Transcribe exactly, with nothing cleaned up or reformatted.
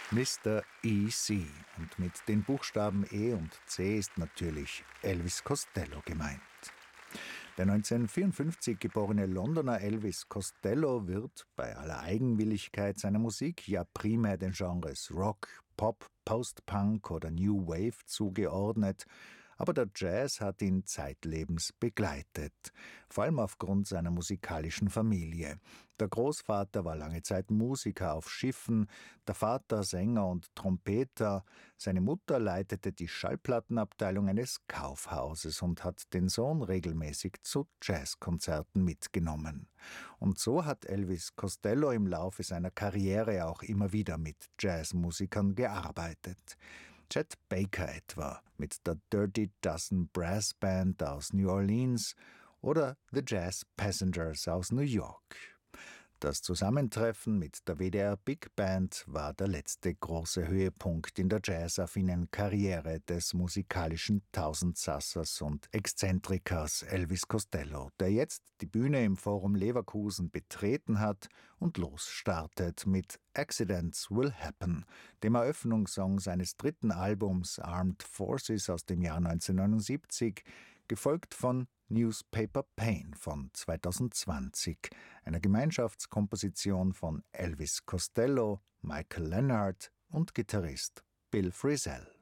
Mister E C und mit den Buchstaben E und C ist natürlich Elvis Costello gemeint. Der neunzehnhundertvierundfünfzig geborene Londoner Elvis Costello wird bei aller Eigenwilligkeit seiner Musik ja primär den Genres Rock, Pop, Post-Punk oder New Wave zugeordnet, aber der Jazz hat ihn zeitlebens begleitet, vor allem aufgrund seiner musikalischen Familie. Der Großvater war lange Zeit Musiker auf Schiffen, der Vater Sänger und Trompeter, seine Mutter leitete die Schallplattenabteilung eines Kaufhauses und hat den Sohn regelmäßig zu Jazzkonzerten mitgenommen. Und so hat Elvis Costello im Laufe seiner Karriere auch immer wieder mit Jazzmusikern gearbeitet. Chet Baker etwa mit der Dirty Dozen Brass Band aus New Orleans oder The Jazz Passengers aus New York. Das Zusammentreffen mit der W D R Big Band war der letzte große Höhepunkt in der jazzaffinen Karriere des musikalischen Tausendsassers und Exzentrikers Elvis Costello, der jetzt die Bühne im Forum Leverkusen betreten hat und losstartet mit Accidents Will Happen, dem Eröffnungssong seines dritten Albums Armed Forces aus dem Jahr neunzehnhundertneunundsiebzig, gefolgt von Newspaper Pain von zweitausendzwanzig, einer Gemeinschaftskomposition von Elvis Costello, Michael Leonard und Gitarrist Bill Frisell.